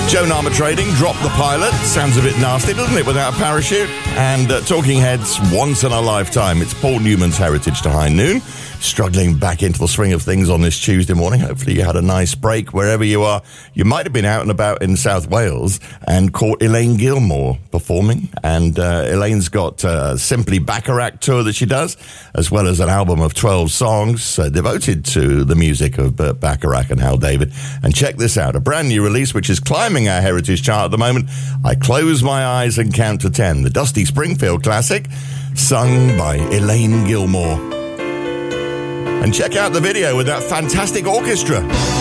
Joan Armatrading, Drop the Pilot. Sounds a bit nasty, doesn't it, without a parachute? And Talking Heads, Once in a Lifetime. It's Paul Newman's Heritage to High Noon. Struggling back into the swing of things on this Tuesday morning. Hopefully you had a nice break wherever you are. You might have been out and about in South Wales and caught Elaine Gilmore performing. And Elaine's got Simply Bacharach tour that she does, as well as an album of 12 songs devoted to the music of Burt Bacharach and Hal David. And check this out, a brand new release which is climbing our Heritage chart at the moment. I Close My Eyes and Count to 10, the Dusty Springfield classic, sung by Elaine Gilmore. And check out the video with that fantastic orchestra.